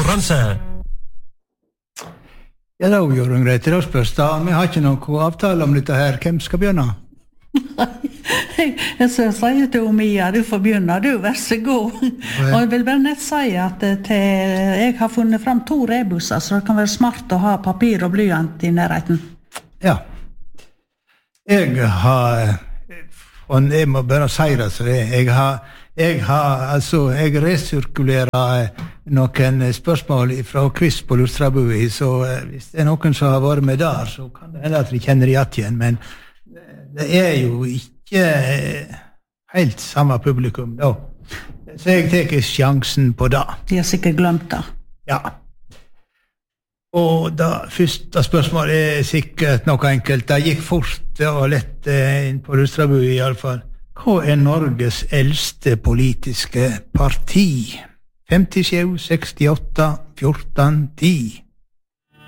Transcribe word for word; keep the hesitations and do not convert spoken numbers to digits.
konkurranse. Ja, da er jo greit. Det spørs da. Vi har ikke noen avtale om dette her. Hvem skal begynne? Jeg skal si til Mia, du får begynne, du, vær så god. Og jeg vil bare nett si at til, jeg har funnet frem to rebusser, så det kan være smart å ha papir og blyant i nærheten. Ja. Jeg har, og jeg må bare si det, så jeg, jeg har, jeg har, altså, jeg resirkulerer noen spørsmål fra quiz på Lustrabui, så hvis det er noen som har vært med der, så kan det hende at de kjenner det igjen, men det er jo ikke helt samme publikum da. Så jeg teker sjansen på det. De har sikkert glemt det. Ja. Og det første spørsmålet er sikkert noe enkelt. Det gikk fort og lett inn på Lustrabui i alle fall. Hva er Norges eldste politiske parti? femtisju, sekstiåtte, fjorten, ti